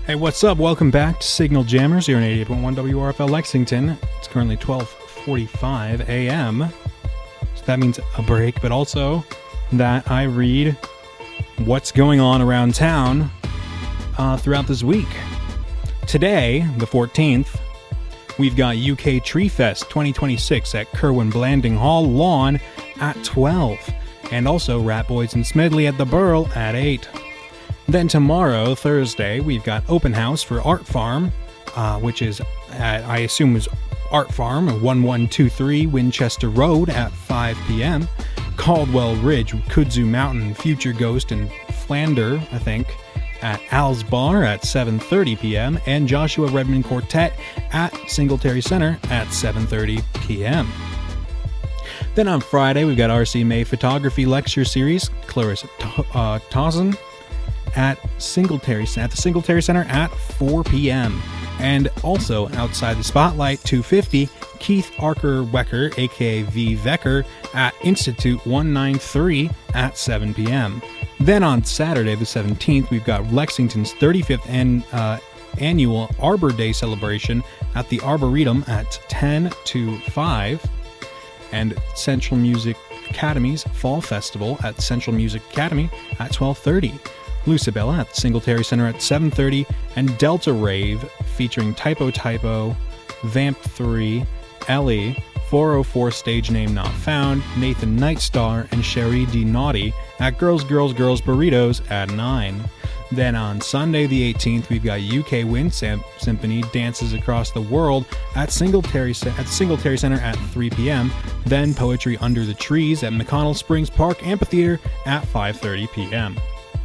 Hey, what's up? Welcome back to Signal Jammers here on 88.1 WRFL Lexington. It's currently 12:45 a.m. So that means a break, but also that I read what's going on around town throughout this week. Today, the 14th, we've got UK Tree Fest 2026 at Kerwin Blanding Hall Lawn at 12. And also Rat Boys and Smedley at the Burl at 8. Then tomorrow, Thursday, we've got Open House for Art Farm, which is, I assume is Art Farm, 1123 Winchester Road at 5 p.m. Caldwell Ridge, Kudzu Mountain, Future Ghost, and Flander, I think, at Al's Bar at 7:30 p.m. And Joshua Redmond Quartet at Singletary Center at 7:30 p.m. Then on Friday, we've got R.C. May Photography Lecture Series, Clarissa Towson, at the Singletary Center at 4 p.m. And also outside the Spotlight 250, Keith Arker Wecker, aka V. Vecker, at Institute 193 at 7 p.m. Then on Saturday the 17th, we've got Lexington's 35th annual Arbor Day celebration at the Arboretum at 10 to 5. And Central Music Academy's Fall Festival at Central Music Academy at 12:30. Lucibella at the Singletary Center at 7:30, and Delta Rave featuring Typo, Vamp 3, Ellie, 404 Stage Name Not Found, Nathan Nightstar, and Sherry D. Naughty at Girls Burritos at 9. Then on Sunday the 18th, we've got UK Wind Symphony Dances Across the World at Singletary Center at 3 p.m. Then Poetry Under the Trees at McConnell Springs Park Amphitheater at 5:30 p.m.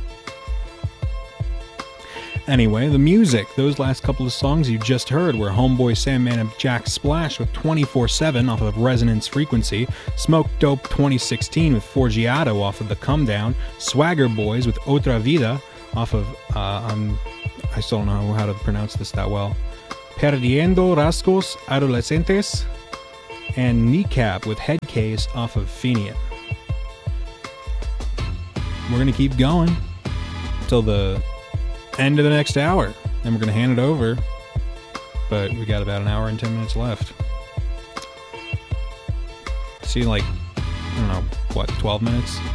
Anyway, the music. Those last couple of songs you just heard were Homeboy Sandman and Jack Splash with 24/7 off of Resonance Frequency, Smoke Dope 2016 with Forgiato off of The Come Down, Swagger Boys with Otra Vida off of, I still don't know how to pronounce this that well, Perdiendo Rasgos Adolescentes, and Kneecap with Head Case off of Fenian. We're going to keep going till the end of the next hour, and we're going to hand it over, but we got about an hour and 10 minutes left. See, like, I don't know, 12 minutes?